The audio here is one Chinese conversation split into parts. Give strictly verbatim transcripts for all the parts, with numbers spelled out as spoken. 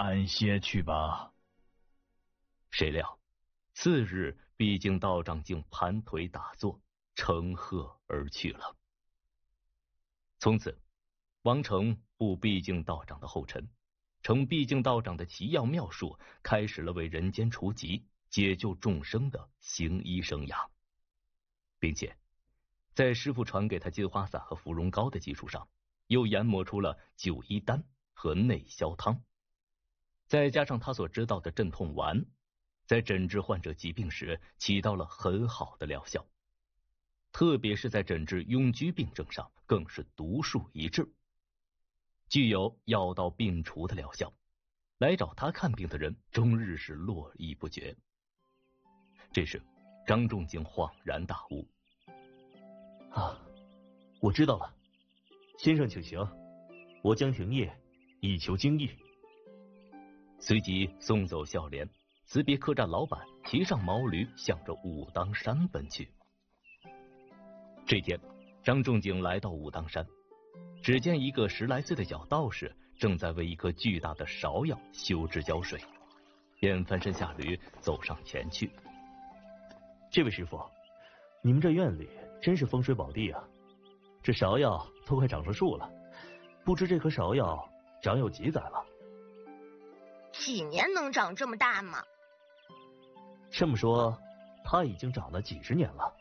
安歇去吧。 谁料次日，毕竟道长竟盘腿打坐，乘鹤而去了。从此，王成步毕竟道长的后尘，乘毕竟道长的奇药妙术，开始了为人间除疾、解救众生的行医生涯，并且在师傅传给他金花散和芙蓉膏的基础上，又研磨出了九医丹和内消汤，再加上他所知道的镇痛丸，在诊治患者疾病时起到了很好的疗效，特别是在诊治痈疽病症上更是独树一帜，具有药到病除的疗效。来找他看病的人终日是络绎不绝。这时张仲景恍然大悟， 啊，我知道了，先生请行，我将停业，以求精益。 随即送走孝廉，辞别客栈老板，骑上毛驴向着武当山奔去。这天张仲景来到武当山，只见一个十来岁的小道士正在为一棵巨大的芍药修枝浇水，便翻身下驴走上前去。 这位师傅，你们这院里真是风水宝地啊，这芍药都快长成树了，不知这棵芍药长有几载了？ 几年能长这么大吗？ 这么说它已经长了几十年了。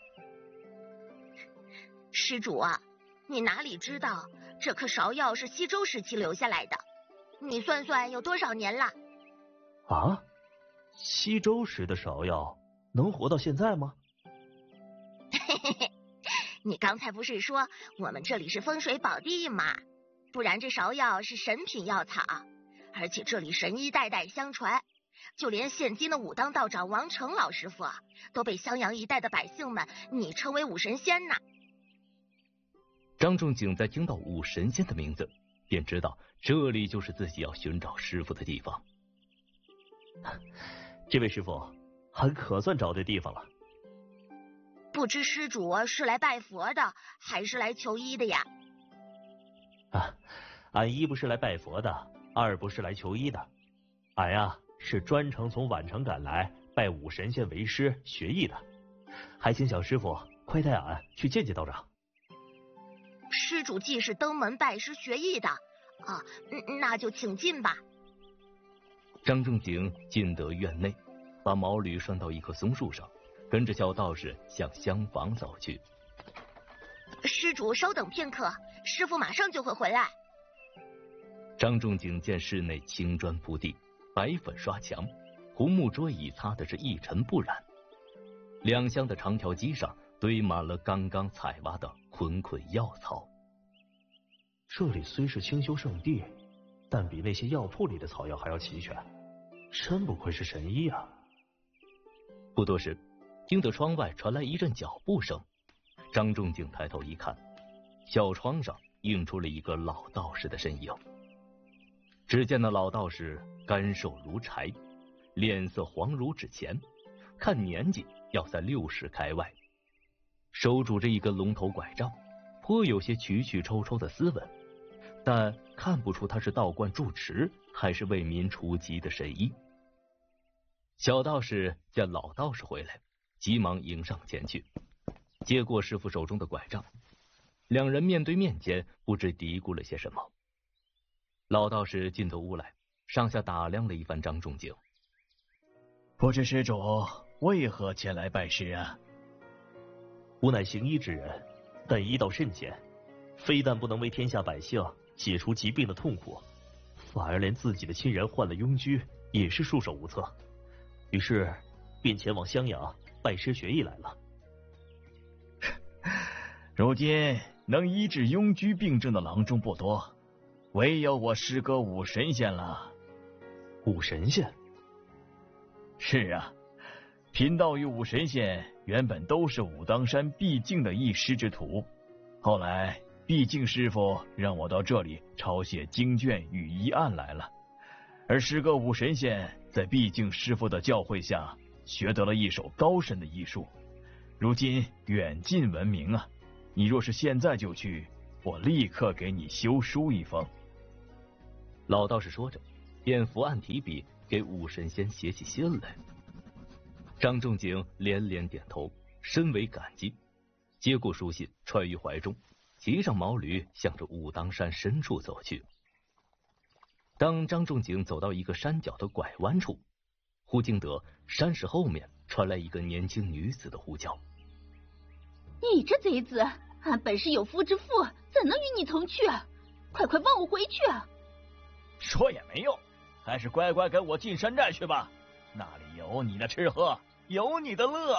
施主啊，你哪里知道这棵芍药是西周时期留下来的，你算算有多少年了？ 啊，西周时的芍药能活到现在吗？ 嘿嘿嘿，你刚才不是说我们这里是风水宝地吗？不然这芍药是神品药草，而且这里神医代代相传，就连现今的武当道长王成老师傅啊，都被襄阳一带的百姓们昵称为武神仙呢。 张仲景在听到武神仙的名字，便知道这里就是自己要寻找师傅的地方。 这位师傅还可算找对地方了。 不知施主是来拜佛的，还是来求医的呀？ 啊，俺一不是来拜佛的，二不是来求医的，俺呀是专程从宛城赶来拜武神仙为师学艺的，还请小师傅快带俺去见见道长。 施主既是登门拜师学艺的啊，那就请进吧。 张仲景进得院内，把毛驴拴到一棵松树上，跟着小道士向厢房走去。 施主稍等片刻，师傅马上就会回来。 张仲景见室内青砖铺地，白粉刷墙，红木桌椅擦的是一尘不染，两厢的长条机上堆满了刚刚采挖的捆捆药草。 这里虽是清修圣地，但比那些药铺里的草药还要齐全，真不愧是神医啊。 不多时，听得窗外传来一阵脚步声，张仲景抬头一看，小窗上映出了一个老道士的身影。只见那老道士干瘦如柴，脸色黄如纸钱，看年纪要在六十开外，手拄着一根龙头拐杖，颇有些曲曲抽抽的斯文，但看不出他是道观住持还是为民除疾的神医。小道士见老道士回来，急忙迎上前去，接过师傅手中的拐杖，两人面对面间不知嘀咕了些什么。老道士进得屋来，上下打量了一番张仲景。 不知施主为何前来拜师啊？ 吾乃行医之人，但医道甚浅，非但不能为天下百姓解除疾病的痛苦，反而连自己的亲人患了痈疽也是束手无策，于是便前往襄阳拜师学艺来了。 如今能医治痈疽病症的郎中不多，唯有我师哥武神仙了。 武神仙？ 是啊，贫道与武神仙原本都是武当山毕竟的一师之徒，后来毕竟师傅让我到这里抄写经卷与医案来了，而师哥武神仙在毕竟师傅的教诲下学得了一手高深的医术，如今远近闻名啊！你若是现在就去，我立刻给你修书一封。 老道士说着， 便伏案提笔给武神仙写起信来。张仲景连连点头，深为感激，接过书信揣于怀中，骑上毛驴向着武当山深处走去。当张仲景走到一个山脚的拐弯处，忽听得山石后面传来一个年轻女子的呼叫：“ 你这贼子，俺本是有夫之妇，怎能与你同去？快快放我回去！” 说也没用，还是乖乖跟我进山寨去吧，那里有你的吃喝，有你的乐。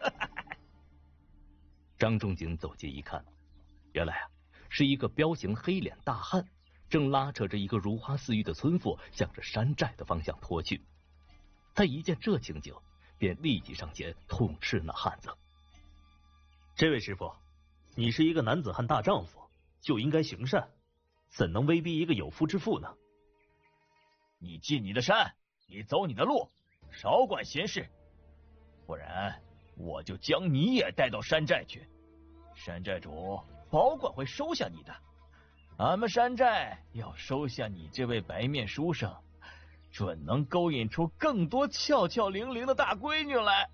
张仲景走近一看，原来啊，是一个彪形黑脸大汉，正拉扯着一个如花似玉的村妇向着山寨的方向拖去。他一见这情景，便立即上前痛斥那汉子：“ 这位师傅，你是一个男子汉大丈夫，就应该行善，怎能威逼一个有夫之妇呢？ 你进你的山，你走你的路，少管闲事，不然我就将你也带到山寨去。山寨主保管会收下你的。俺们山寨要收下你这位白面书生，准能勾引出更多俏俏玲玲的大闺女来。”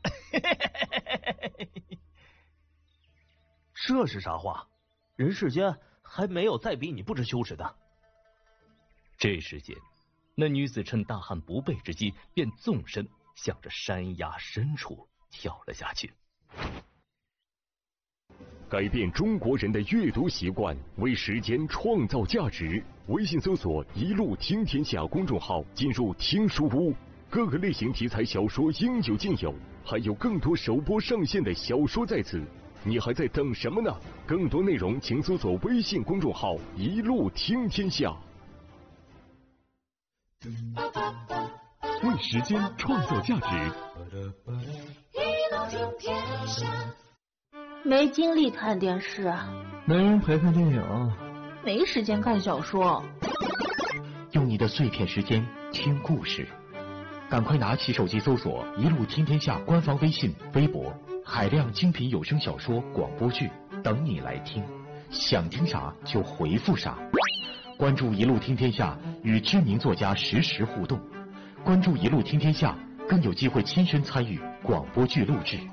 这是啥话？人世间还没有再比你不知羞耻的。 这时间，那女子趁大汉不备之机，便纵身向着山崖深处跳了下去。 改变中国人的阅读习惯，为时间创造价值。微信搜索“一路听天下”公众号，进入听书屋，各个类型题材小说应有尽有，还有更多首播上线的小说在此。你还在等什么呢？更多内容请搜索微信公众号“一路听天下”。为时间创造价值。 没精力看电视， 没人陪看电影， 没时间看小说。 用你的碎片时间听故事，赶快拿起手机搜索“一路听天下”官方微信、微博，海量精品有声小说、广播剧等你来听。想听啥就回复啥。关注“一路听天下”，与知名作家实时互动。关注“一路听天下”，更有机会亲身参与广播剧录制。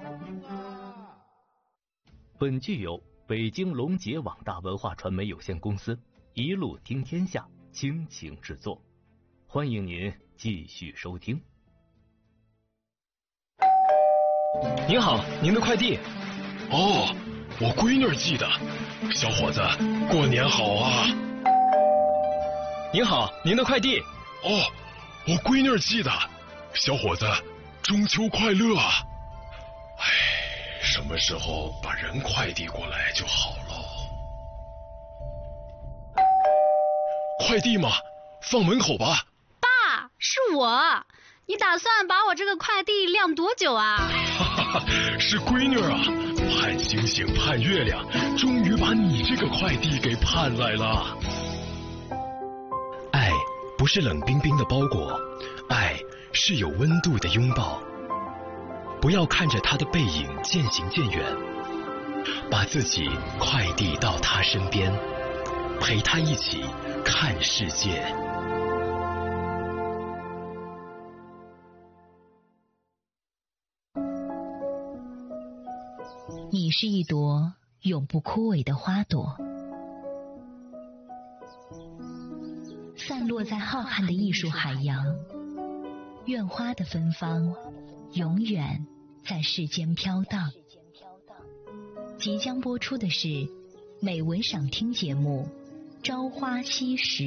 本剧由北京龙杰网大文化传媒有限公司一路听天下倾情制作，欢迎您继续收听。 您好，您的快递。 哦，我闺女寄的。小伙子，过年好啊！ 您好，您的快递。 哦，我闺女寄的。小伙子，中秋快乐啊！哎，什么时候把人快递过来就好喽？快递吗？放门口吧。 爸，是我。你打算把我这个快递晾多久啊？ 哈哈，是闺女啊，盼星星盼月亮，终于把你这个快递给盼来了。 爱不是冷冰冰的包裹，爱是有温度的拥抱。不要看着他的背影渐行渐远，把自己快递到他身边，陪他一起看世界。 你是一朵永不枯萎的花朵，散落在浩瀚的艺术海洋，愿花的芬芳永远在世间飘荡。即将播出的是美文赏听节目《朝花夕拾》。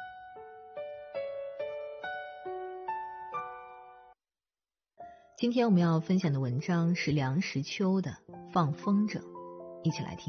今天我们要分享的文章是梁实秋的《放风筝》，一起来听。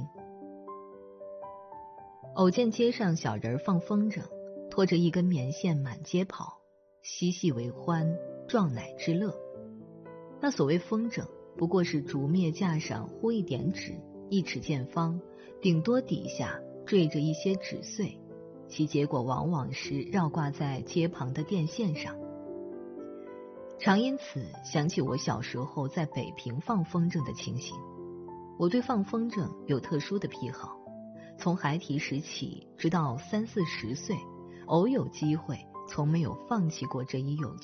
偶见街上小人放风筝，拖着一根棉线满街跑，嬉戏为欢，壮乃之乐。那所谓风筝，不过是竹篾架上糊一点纸，一尺见方，顶多底下缀着一些纸碎，其结果往往是绕挂在街旁的电线上。常因此想起我小时候在北平放风筝的情形。我对放风筝有特殊的癖好，从孩提时起直到三四十岁，偶有机会从没有放弃过这一友